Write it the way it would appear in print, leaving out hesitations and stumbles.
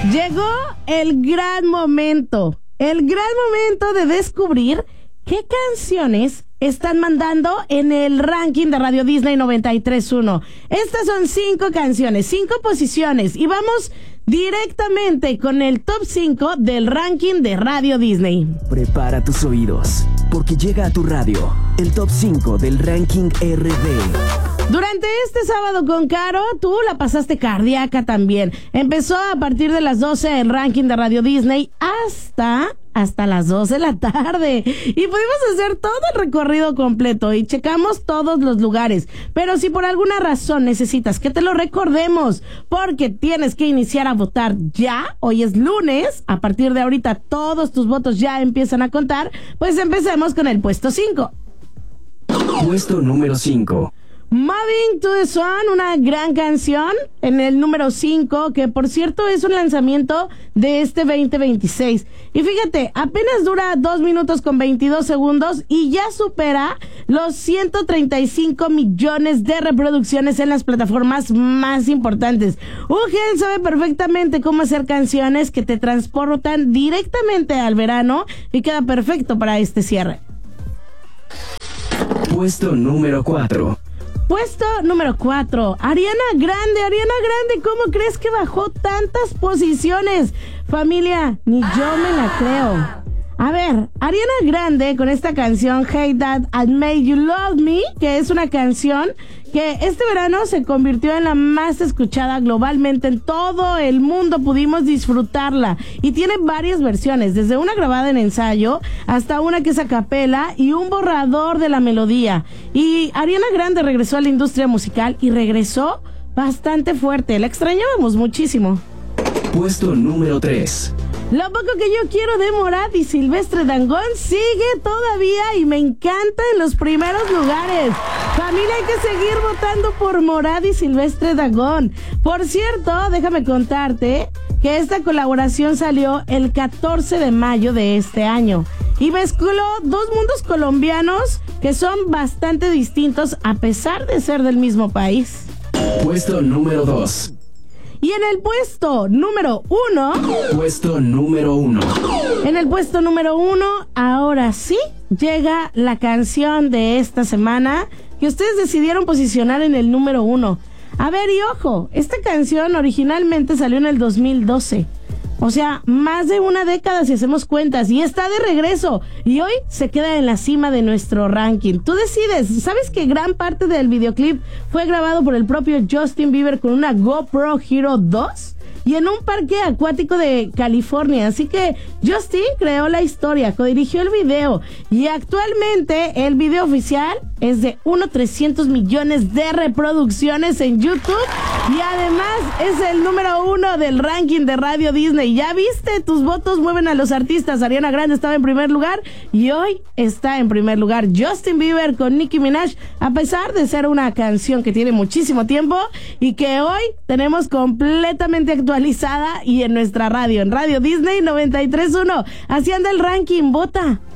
Llegó el gran momento de descubrir qué canciones están mandando en el ranking de Radio Disney 93.1. Estas son 5 canciones, 5 posiciones, y vamos directamente con el top 5 del ranking de Radio Disney. Prepara tus oídos, porque llega a tu radio el top 5 del ranking RD. Durante este sábado con Caro, tú la pasaste cardíaca también. Empezó a partir de las 12 el ranking de Radio Disney hasta las 2 de la tarde. Y pudimos hacer todo el recorrido completo y checamos todos los lugares. Pero si por alguna razón necesitas que te lo recordemos, porque tienes que iniciar a votar ya, hoy es lunes, a partir de ahorita todos tus votos ya empiezan a contar, pues empecemos con el puesto 5. Puesto número 5. Moving to the Sun, una gran canción en el número 5, que por cierto es un lanzamiento de este 2026. Y fíjate, apenas dura 2 minutos con 22 segundos y ya supera los 135 millones de reproducciones en las plataformas más importantes. UGEL sabe perfectamente cómo hacer canciones que te transportan directamente al verano y queda perfecto para este cierre. Puesto número 4. Puesto número 4, Ariana Grande, ¿cómo crees que bajó tantas posiciones? Familia, ni yo me la creo. A ver, Ariana Grande con esta canción Hey Dad, I Made You Love Me, que es una canción que este verano se convirtió en la más escuchada globalmente en todo el mundo. Pudimos disfrutarla y tiene varias versiones, desde una grabada en ensayo hasta una que es a capela y un borrador de la melodía. Y Ariana Grande regresó a la industria musical y regresó bastante fuerte. La extrañábamos muchísimo. Puesto número 3. Lo poco que yo quiero de Morat y Silvestre Dangond sigue todavía y me encanta en los primeros lugares. Familia, hay que seguir votando por Morat y Silvestre Dangond. Por cierto, déjame contarte que esta colaboración salió el 14 de mayo de este año y mezcló 2 mundos colombianos que son bastante distintos a pesar de ser del mismo país. Puesto número 2. Y en el puesto número 1... En el puesto número 1, ahora sí, llega la canción de esta semana que ustedes decidieron posicionar en el número 1. A ver, y ojo, esta canción originalmente salió en el 2012. O sea, más de una década si hacemos cuentas, y está de regreso y hoy se queda en la cima de nuestro ranking. Tú decides. ¿Sabes que gran parte del videoclip fue grabado por el propio Justin Bieber con una GoPro Hero 2 y en un parque acuático de California? Así que Justin creó la historia, codirigió el video y actualmente el video oficial es de 300 millones de reproducciones en YouTube y además es el número 1 del ranking de Radio Disney. ¿Ya viste? Tus votos mueven a los artistas. Ariana Grande estaba en primer lugar y hoy está en primer lugar Justin Bieber con Nicki Minaj, a pesar de ser una canción que tiene muchísimo tiempo y que hoy tenemos completamente actualizada y en nuestra radio, en Radio Disney 93.1. Así anda el ranking, vota.